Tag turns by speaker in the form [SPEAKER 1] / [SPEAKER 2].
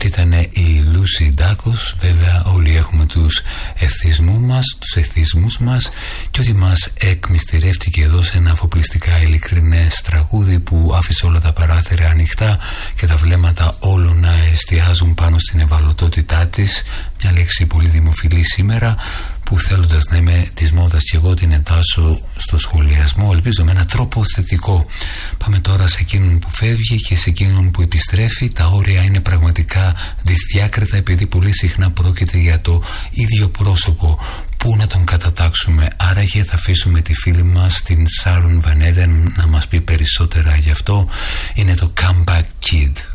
[SPEAKER 1] Αυτή ήταν η Lucy Dacus. Βέβαια όλοι έχουμε τους εθισμούς μας και ότι μας εκμυστηρεύτηκε εδώ σε ένα αφοπλιστικά ειλικρινές τραγούδι που άφησε όλα τα παράθυρα ανοιχτά και τα βλέμματα όλων να εστιάζουν πάνω στην ευαλωτότητά της. Μια λέξη πολύ δημοφιλή σήμερα που, θέλοντας να είμαι της μόδας και εγώ, την εντάσσω στο σχολιασμό, ελπίζω με έναν τρόπο θετικό. Πάμε τώρα σε εκείνον που φεύγει και σε εκείνον που επιστρέφει. Τα όρια είναι πραγματικά δυσδιάκριτα, επειδή πολύ συχνά πρόκειται για το ίδιο πρόσωπο. Πού να τον κατατάξουμε? Άραγε θα αφήσουμε τη φίλη μας την Sharon Van Etten να μας πει περισσότερα γι' αυτό. Είναι το Comeback Kid.